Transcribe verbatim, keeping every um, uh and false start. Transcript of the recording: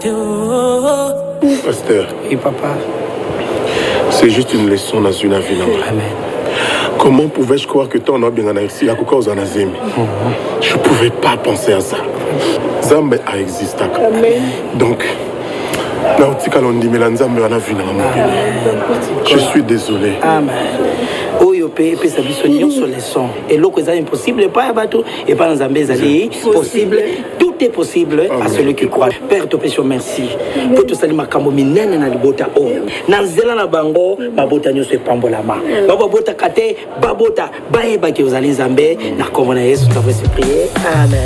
Pasteur. Oui, papa. C'est juste une leçon dans une vie. Amen. Comment pouvais-je croire que ton homme bien ici à cause de Nazemi? Je ne pouvais pas penser à ça. Zambe a existé. Amen. Donc, je suis désolé. Amen. Oyo pe pe sa biso nyonso leçon et loko eza impossible pas ya bato et pas dans ambezali possible, tout est possible. Amen. À celui qui croit. Père to pécho merci pour tout sali makambo minene na libota o na nzela na bango babota nyonso epambolama babota kate babota baye ba ki ozali nzambe na komona Yesu tavese prier. Amen.